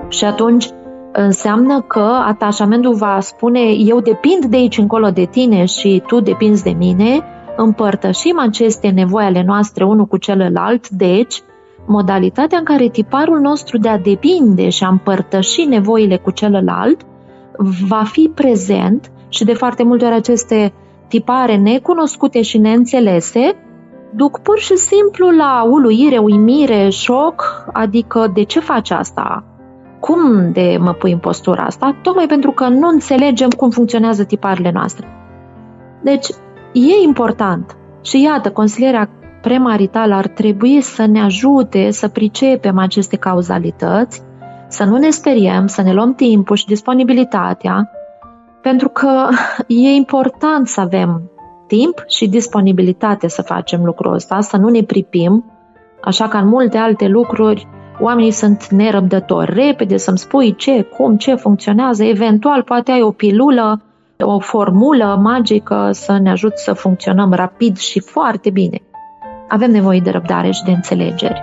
Și atunci înseamnă că atașamentul va spune eu depind de aici încolo de tine și tu depinzi de mine, împărtășim aceste nevoi ale noastre unul cu celălalt, deci modalitatea în care tiparul nostru de a depinde și a împărtăși nevoile cu celălalt va fi prezent și de foarte multe ori aceste tipare necunoscute și neînțelese duc pur și simplu la uluire, uimire, șoc, adică de ce faci asta? Cum de mă pui în postura asta? Tocmai pentru că nu înțelegem cum funcționează tiparele noastre. Deci e important și iată, consilierea premaritală ar trebui să ne ajute să pricepem aceste cauzalități, să nu ne speriem, să ne luăm timpul și disponibilitatea, pentru că e important să avem timp și disponibilitate să facem lucrul ăsta, să nu ne pripim, așa ca în multe alte lucruri oamenii sunt nerăbdători. Repede să-mi spui ce, cum, ce funcționează, eventual poate ai o pilulă, o formulă magică să ne ajute să funcționăm rapid și foarte bine. Avem nevoie de răbdare și de înțelegere.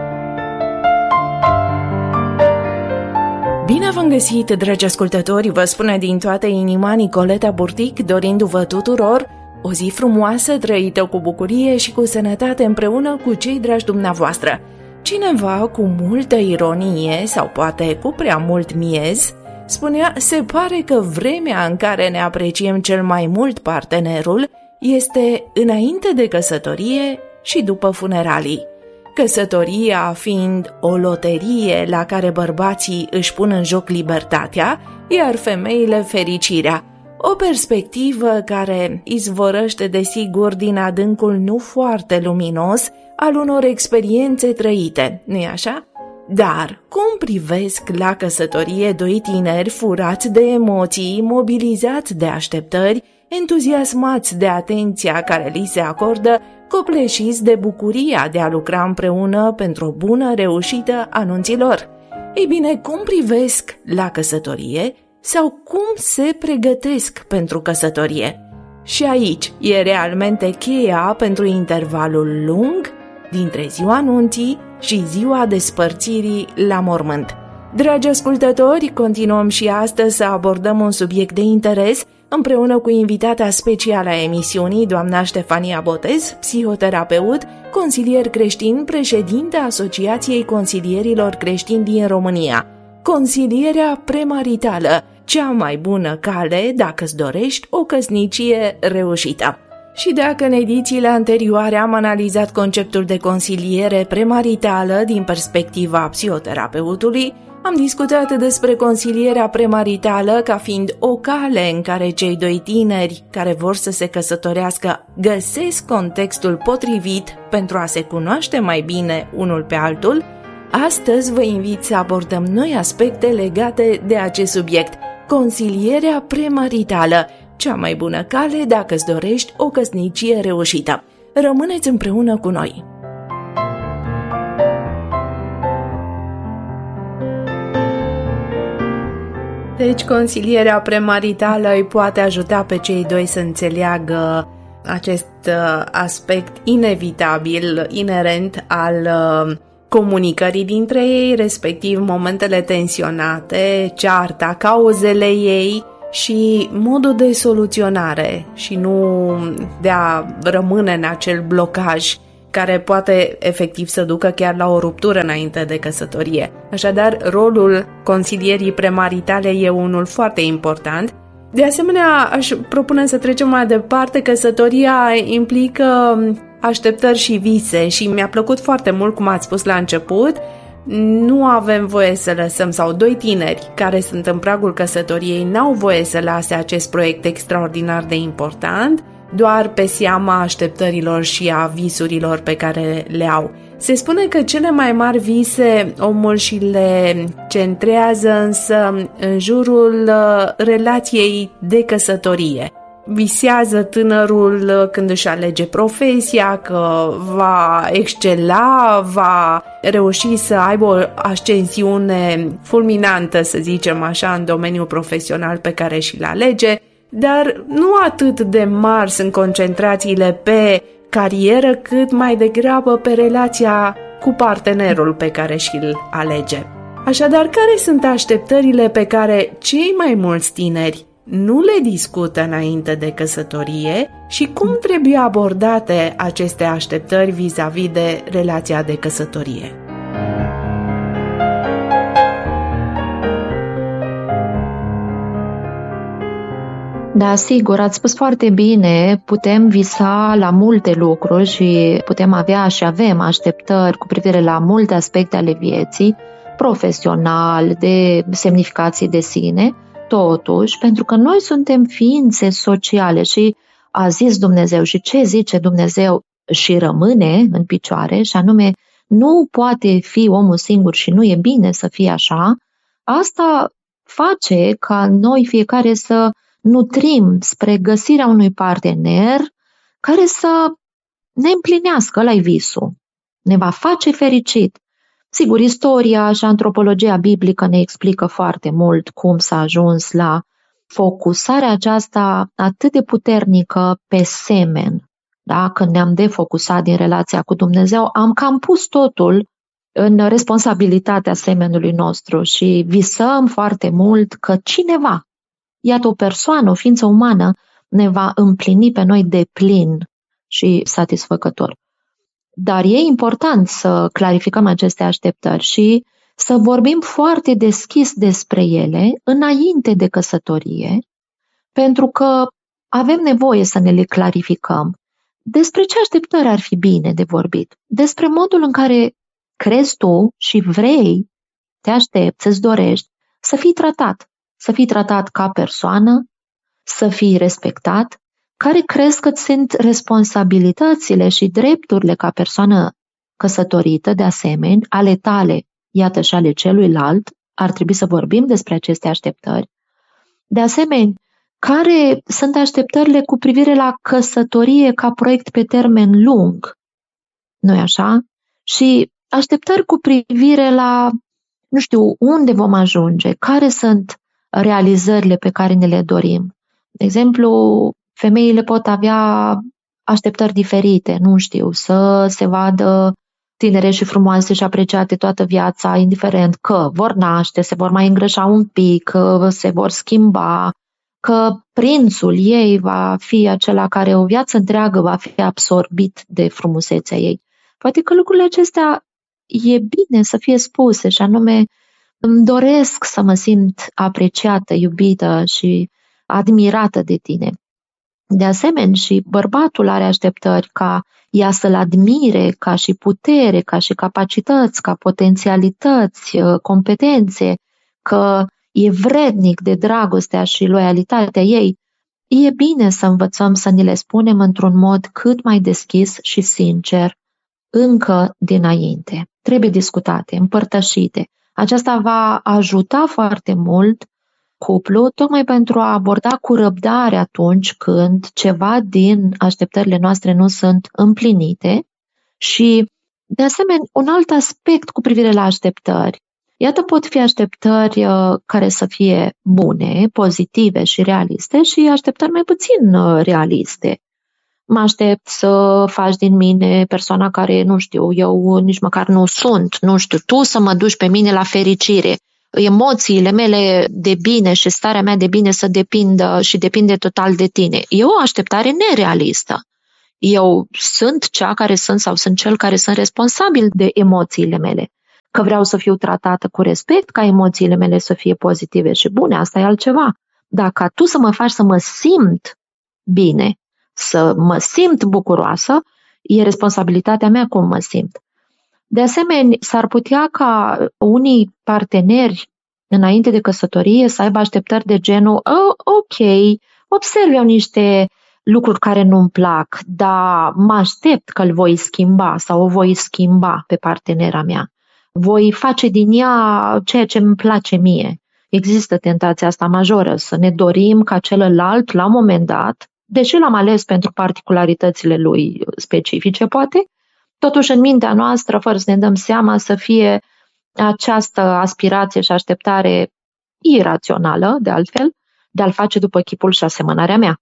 Bine v-am găsit, dragi ascultători, vă spune din toată inima Nicoleta Burtic, dorindu-vă tuturor o zi frumoasă, trăită cu bucurie și cu sănătate împreună cu cei dragi dumneavoastră. Cineva cu multă ironie sau poate cu prea mult miez spunea, se pare că vremea în care ne apreciem cel mai mult partenerul este înainte de căsătorie și după funeralii. Căsătoria fiind o loterie la care bărbații își pun în joc libertatea, iar femeile fericirea. O perspectivă care izvorăște desigur din adâncul nu foarte luminos al unor experiențe trăite, nu-i așa? Dar cum privesc la căsătorie doi tineri furați de emoții, mobilizați de așteptări, entuziasmați de atenția care li se acordă, copleșiți de bucuria de a lucra împreună pentru o bună reușită a nunților? Ei bine, cum privesc la căsătorie sau cum se pregătesc pentru căsătorie? Și aici e realmente cheia pentru intervalul lung dintre ziua nunții și ziua despărțirii la mormânt. Dragi ascultători, continuăm și astăzi să abordăm un subiect de interes împreună cu invitata specială a emisiunii, doamna Ștefania Botez, psihoterapeut, consilier creștin, președinte Asociației Consilierilor Creștini din România. Consilierea premaritală, cea mai bună cale dacă îți dorești o căsnicie reușită. Și dacă în edițiile anterioare am analizat conceptul de consiliere premaritală din perspectiva psihoterapeutului, am discutat despre consilierea premaritală ca fiind o cale în care cei doi tineri care vor să se căsătorească găsesc contextul potrivit pentru a se cunoaște mai bine unul pe altul. Astăzi vă invit să abordăm noi aspecte legate de acest subiect, consilierea premaritală, cea mai bună cale dacă îți dorești o căsnicie reușită. Rămâneți împreună cu noi! Deci, consilierea premaritală îi poate ajuta pe cei doi să înțeleagă acest aspect inevitabil, inerent al comunicării dintre ei, respectiv momentele tensionate, cearta, cauzele ei și modul de soluționare și nu de a rămâne în acel blocaj care poate efectiv să ducă chiar la o ruptură înainte de căsătorie. Așadar, rolul consilierii premaritale e unul foarte important. De asemenea, aș propune să trecem mai departe. Căsătoria implică așteptări și vise și mi-a plăcut foarte mult cum ați spus la început. Nu avem voie să lăsăm, sau doi tineri care sunt în pragul căsătoriei n-au voie să lase acest proiect extraordinar de important doar pe seama așteptărilor și a visurilor pe care le au. Se spune că cele mai mari vise omul și le centrează însă în jurul relației de căsătorie. Visează tânărul când își alege profesia, că va excela, va reuși să aibă o ascensiune fulminantă, să zicem așa, în domeniul profesional pe care și-l alege, dar nu atât de mari sunt concentrațiile pe carieră, cât mai degrabă pe relația cu partenerul pe care și-l alege. Așadar, care sunt așteptările pe care cei mai mulți tineri nu le discută înainte de căsătorie și cum trebuie abordate aceste așteptări vis-a-vis de relația de căsătorie? Da, sigur, ați spus foarte bine, putem visa la multe lucruri și putem avea și avem așteptări cu privire la multe aspecte ale vieții, profesional, de semnificații de sine, totuși, pentru că noi suntem ființe sociale și a zis Dumnezeu și ce zice Dumnezeu și rămâne în picioare, și anume nu poate fi omul singur și nu e bine să fie așa, asta face ca noi fiecare să nutrim spre găsirea unui partener care să ne împlinească, ăla-i visul, ne va face fericit. Sigur, istoria și antropologia biblică ne explică foarte mult cum s-a ajuns la focusarea aceasta atât de puternică pe semen. Da? Când ne-am defocusat din relația cu Dumnezeu, am cam pus totul în responsabilitatea semenului nostru și visăm foarte mult că cineva, iată o persoană, o ființă umană, ne va împlini pe noi de plin și satisfăcător. Dar e important să clarificăm aceste așteptări și să vorbim foarte deschis despre ele înainte de căsătorie, pentru că avem nevoie să ne le clarificăm. Despre ce așteptări ar fi bine de vorbit? Despre modul în care crezi tu și vrei, te aștepți, îți dorești să fii tratat ca persoană, să fii respectat, care crezi că sunt responsabilitățile și drepturile ca persoană căsătorită, de asemenea, ale tale, iată și ale celuilalt, ar trebui să vorbim despre aceste așteptări. De asemenea, care sunt așteptările cu privire la căsătorie ca proiect pe termen lung, nu-i așa? Și așteptări cu privire la, nu știu, unde vom ajunge, care sunt realizările pe care ne le dorim. De exemplu, femeile pot avea așteptări diferite, nu știu, să se vadă tinere și frumoase și apreciate toată viața, indiferent că vor naște, se vor mai îngrășa un pic, că se vor schimba, că prințul ei va fi acela care o viață întreagă va fi absorbit de frumusețea ei. Poate că lucrurile acestea e bine să fie spuse și anume îmi doresc să mă simt apreciată, iubită și admirată de tine. De asemenea, și bărbatul are așteptări ca ea să-l admire ca și putere, ca și capacități, ca potențialități, competențe, că e vrednic de dragostea și loialitatea ei. E bine să învățăm să ni le spunem într-un mod cât mai deschis și sincer, încă dinainte. Trebuie discutate, împărtășite. Aceasta va ajuta foarte mult cuplu, tocmai pentru a aborda cu răbdare atunci când ceva din așteptările noastre nu sunt împlinite și, de asemenea, un alt aspect cu privire la așteptări. Iată, pot fi așteptări care să fie bune, pozitive și realiste și așteptări mai puțin realiste. Mă aștept să faci din mine persoana care, nu știu, eu nici măcar nu sunt, nu știu, tu să mă duci pe mine la fericire. Emoțiile mele de bine și starea mea de bine să depindă și depinde total de tine. E o așteptare nerealistă. Eu sunt cea care sunt sau sunt cel care sunt responsabil de emoțiile mele. Că vreau să fiu tratată cu respect, ca emoțiile mele să fie pozitive și bune, asta e altceva. Dacă tu să mă faci să mă simt bine, să mă simt bucuroasă, e responsabilitatea mea cum mă simt. De asemenea, s-ar putea ca unii parteneri înainte de căsătorie să aibă așteptări de genul ok, observ eu niște lucruri care nu-mi plac, dar mă aștept că îl voi schimba sau o voi schimba pe partenera mea. Voi face din ea ceea ce îmi place mie. Există tentația asta majoră, să ne dorim ca celălalt, la un moment dat, deși l-am ales pentru particularitățile lui specifice, poate, totuși în mintea noastră, fără să ne dăm seama, să fie această aspirație și așteptare irațională, de altfel, de a-l face după chipul și asemănarea mea.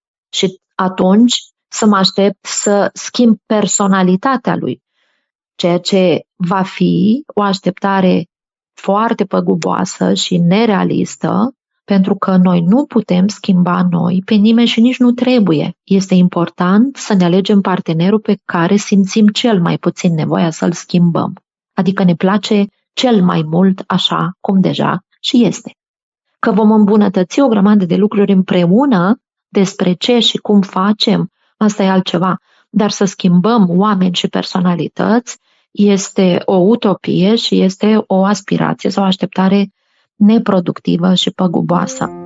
Și atunci să mă aștept să schimb personalitatea lui, ceea ce va fi o așteptare foarte păguboasă și nerealistă, pentru că noi nu putem schimba noi pe nimeni și nici nu trebuie. Este important să ne alegem partenerul pe care simțim cel mai puțin nevoia să-l schimbăm. Adică ne place cel mai mult așa cum deja și este. Că vom îmbunătăți o grămadă de lucruri împreună, despre ce și cum facem, asta e altceva. Dar să schimbăm oameni și personalități este o utopie și este o aspirație sau o așteptare neproductivă și păguboasă.